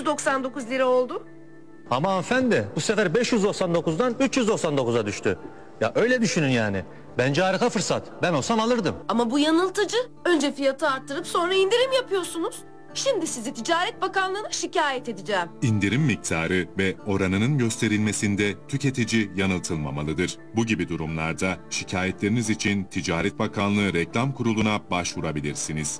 399 lira oldu. Ama hanımefendi bu sefer 599'dan 399'a düştü. Ya öyle düşünün yani. Bence harika fırsat. Ben olsam alırdım. Ama bu yanıltıcı. Önce fiyatı arttırıp sonra indirim yapıyorsunuz. Şimdi sizi Ticaret Bakanlığı'na şikayet edeceğim. İndirim miktarı ve oranının gösterilmesinde tüketici yanıltılmamalıdır. Bu gibi durumlarda şikayetleriniz için Ticaret Bakanlığı Reklam Kurulu'na başvurabilirsiniz.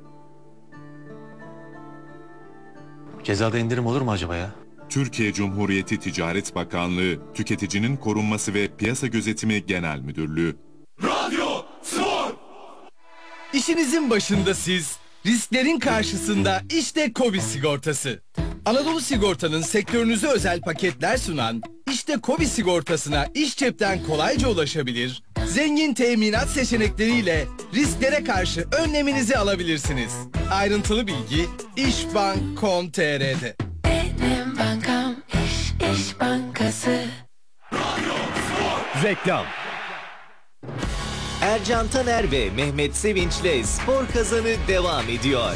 Cezada indirim olur mu acaba ya? Türkiye Cumhuriyeti Ticaret Bakanlığı, Tüketicinin Korunması ve Piyasa Gözetimi Genel Müdürlüğü. Radyo Spor. İşinizin başında siz, risklerin karşısında işte KOBİ sigortası. Anadolu Sigorta'nın sektörünüze özel paketler sunan işte KOBİ sigortasına iş cepten kolayca ulaşabilir, zengin teminat seçenekleriyle risklere karşı önleminizi alabilirsiniz. Ayrıntılı bilgi işbank.com.tr'de. Benim bankam İş Bankası. Reklam. Ercan Taner ve Mehmet Sevinç'le Spor Kazanı devam ediyor.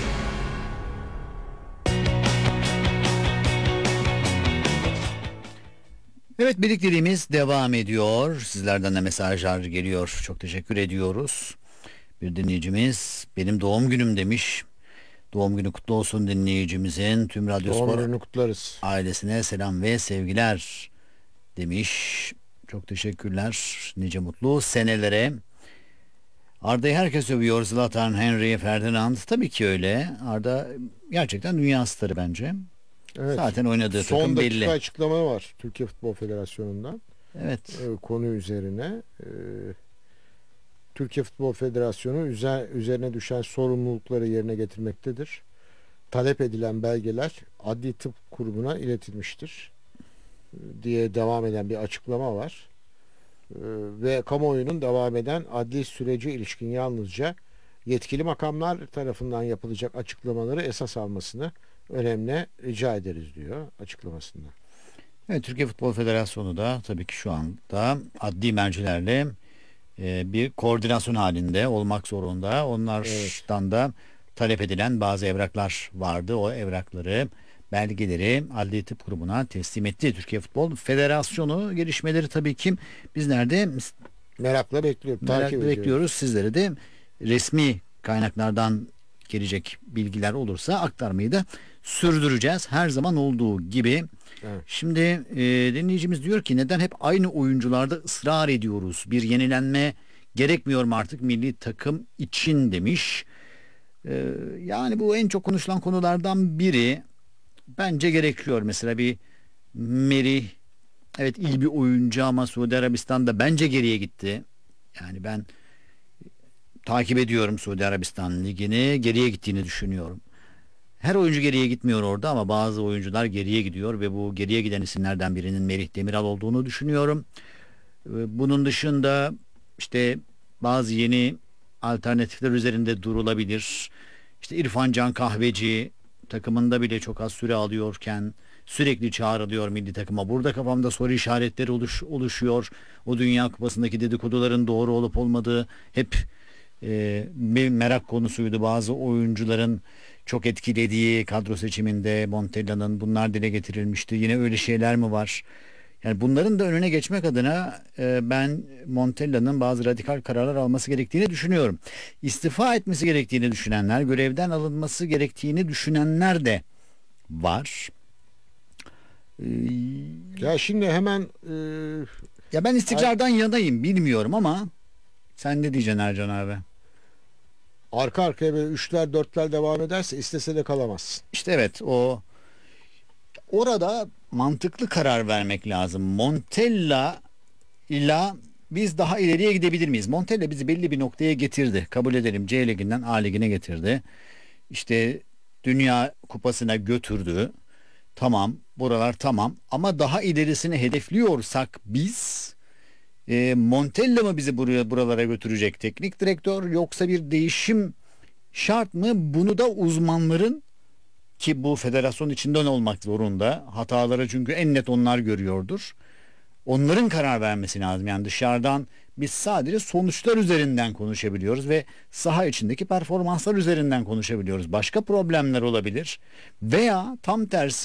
Evet, birlikteliğimiz devam ediyor. Sizlerden de mesajlar geliyor. Çok teşekkür ediyoruz. Bir dinleyicimiz benim doğum günüm demiş. Doğum günü kutlu olsun dinleyicimizin. Tüm Radyo Doğum Spor gününü kutlarız. ailesine selam ve sevgiler demiş. Çok teşekkürler. Nice mutlu senelere. Arda'yı herkes övüyor. Zlatan, Henry, Ferdinand. Tabii ki öyle. Arda gerçekten dünya starı bence. Evet. Zaten oynadığı Son takım dakika belli. açıklama var Türkiye Futbol Federasyonu'ndan. Evet. Konu üzerine. Türkiye Futbol Federasyonu üzerine düşen sorumlulukları yerine getirmektedir. Talep edilen belgeler Adli Tıp Kurumu'na iletilmiştir diye devam eden bir açıklama var. Ve kamuoyunun devam eden adli sürece ilişkin yalnızca yetkili makamlar tarafından yapılacak açıklamaları esas almasını önemli rica ederiz diyor açıklamasında. Evet, Türkiye Futbol Federasyonu da tabii ki şu anda adli mercilerle bir koordinasyon halinde olmak zorunda. Onlardan da talep edilen bazı evraklar vardı. O evrakları, belgeleri Adli Tıp Kurumu'na teslim etti Türkiye Futbol Federasyonu. Gelişmeleri tabii ki bizler de Merakla bekliyoruz. Sizlere de resmi kaynaklardan gelecek bilgiler olursa aktarmayı da sürdüreceğiz. Her zaman olduğu gibi. Evet. Şimdi dinleyicimiz diyor ki neden hep aynı oyuncularda ısrar ediyoruz? Bir yenilenme gerekmiyor mu artık milli takım için demiş. Yani bu en çok konuşulan konulardan biri. Bence gerekiyor. Mesela bir Merih, evet iyi bir oyuncu ama Suudi Arabistan'da bence geriye gitti. Yani ben takip ediyorum Suudi Arabistan ligini, geriye gittiğini düşünüyorum. Her oyuncu geriye gitmiyor orada ama bazı oyuncular geriye gidiyor ve bu geriye giden isimlerden birinin Merih Demiral olduğunu düşünüyorum. Bunun dışında işte bazı yeni alternatifler üzerinde durulabilir. İşte İrfan Can Kahveci takımında bile çok az süre alıyorken sürekli çağrılıyor milli takıma. Burada kafamda soru işaretleri oluşuyor. O Dünya Kupası'ndaki dedikoduların doğru olup olmadığı hep bir merak konusuydu. Bazı oyuncuların çok etkilediği kadro seçiminde Montella'nın bunlar dile getirilmişti. Yine öyle şeyler mi var? Yani bunların da önüne geçmek adına ben Montella'nın bazı radikal kararlar alması gerektiğini düşünüyorum. İstifa etmesi gerektiğini düşünenler, görevden alınması gerektiğini düşünenler de var. Ya şimdi hemen ya ben istikrardan yanayım, bilmiyorum ama sen ne diyeceksin Ercan abi? arka arkaya böyle 3'ler 4'ler devam ederse istese de kalamazsın. İşte evet, orada mantıklı karar vermek lazım. Montella ile biz daha ileriye gidebilir miyiz? Montella bizi belli bir noktaya getirdi. Kabul edelim, C Ligi'nden A Ligi'ne getirdi. İşte Dünya Kupası'na götürdü. Tamam, buralar tamam ama daha ilerisini hedefliyorsak biz Montella mı bizi buralara götürecek teknik direktör, yoksa bir değişim şart mı? Bunu da uzmanların, ki bu federasyon içinden olmak zorunda, hataları çünkü en net onlar görüyordur, onların karar vermesi lazım. Yani dışarıdan biz sadece sonuçlar üzerinden konuşabiliyoruz ve saha içindeki performanslar üzerinden konuşabiliyoruz. Başka problemler olabilir veya tam tersi